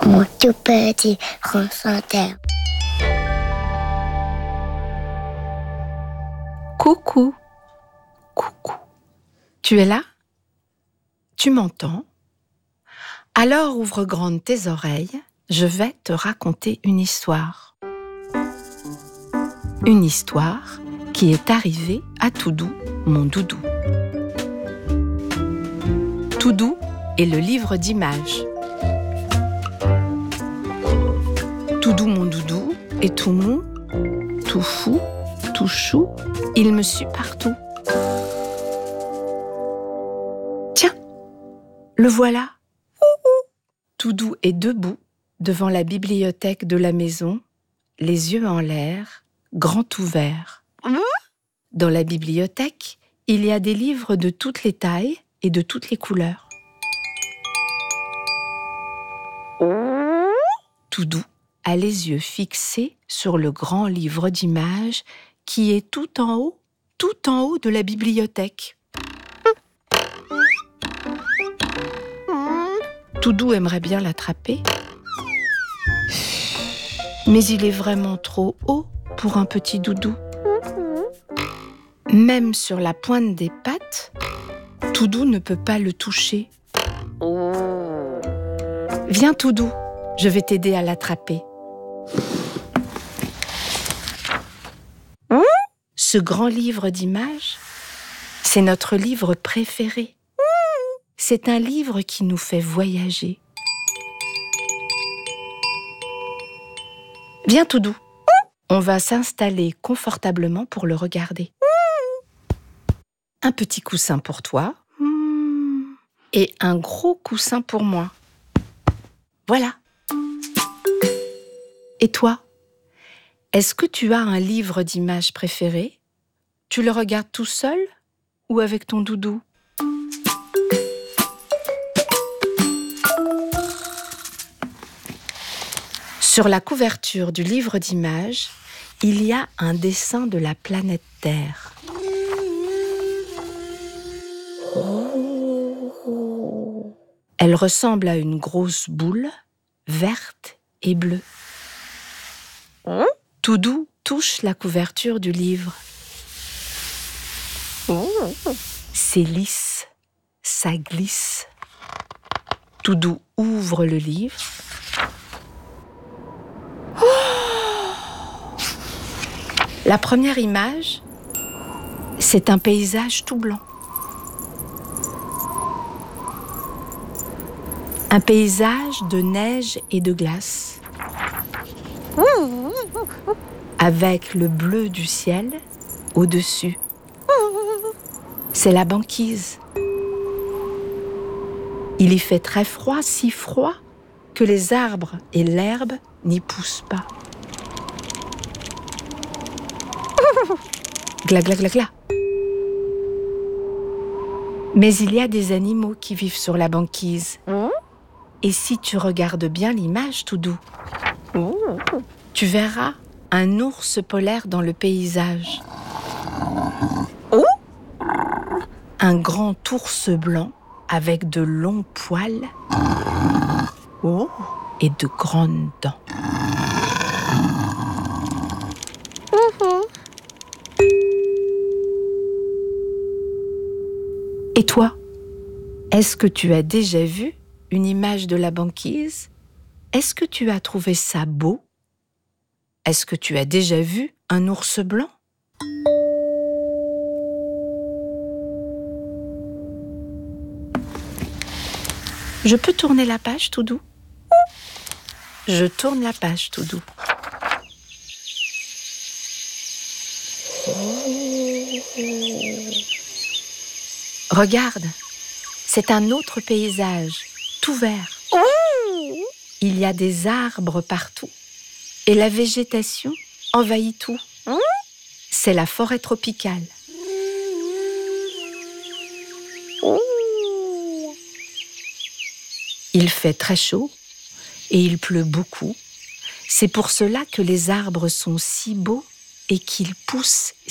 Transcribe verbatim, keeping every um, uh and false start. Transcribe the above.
Mon tout petit chanteur. Coucou, coucou. Tu es là? Tu m'entends? Alors ouvre grandes tes oreilles, je vais te raconter une histoire. Une histoire qui est arrivée à Toudou, mon doudou. Toudou est le livre d'images. Toudou, mon doudou, est tout mou, tout fou, tout chou, il me suit partout. Tiens, le voilà. Toudou est debout devant la bibliothèque de la maison, les yeux en l'air, grand ouverts. Dans la bibliothèque, il y a des livres de toutes les tailles et de toutes les couleurs. Toudou a les yeux fixés sur le grand livre d'images qui est tout en haut, tout en haut de la bibliothèque. Toudou aimerait bien l'attraper, mais il est vraiment trop haut pour un petit doudou. Même sur la pointe des pattes, Toudou ne peut pas le toucher. Viens Toudou, je vais t'aider à l'attraper. Ce grand livre d'images, c'est notre livre préféré. C'est un livre qui nous fait voyager. Viens Toudou, on va s'installer confortablement pour le regarder. Un petit coussin pour toi et un gros coussin pour moi. Voilà. Et toi, est-ce que tu as un livre d'images préféré? Tu le regardes tout seul ou avec ton doudou? Sur la couverture du livre d'images, il y a un dessin de la planète Terre. Elle ressemble à une grosse boule, verte et bleue. Toudou touche la couverture du livre. C'est lisse, ça glisse. Toudou ouvre le livre. La première image, c'est un paysage tout blanc. Un paysage de neige et de glace. Avec le bleu du ciel au-dessus. C'est la banquise. Il y fait très froid, si froid que les arbres et l'herbe n'y poussent pas. Gla gla gla gla. Mais il y a des animaux qui vivent sur la banquise. Et si tu regardes bien l'image, Toudou, tu verras un ours polaire dans le paysage. Un grand ours blanc avec de longs poils et de grandes dents. Et toi, est-ce que tu as déjà vu une image de la banquise? Est-ce que tu as trouvé ça beau? Est-ce que tu as déjà vu un ours blanc? Je peux tourner la page, Toudou? Je tourne la page, Toudou. Regarde, c'est un autre paysage, tout vert. Il y a des arbres partout et la végétation envahit tout. C'est la forêt tropicale. Il fait très chaud et il pleut beaucoup. C'est pour cela que les arbres sont si beaux et qu'ils poussent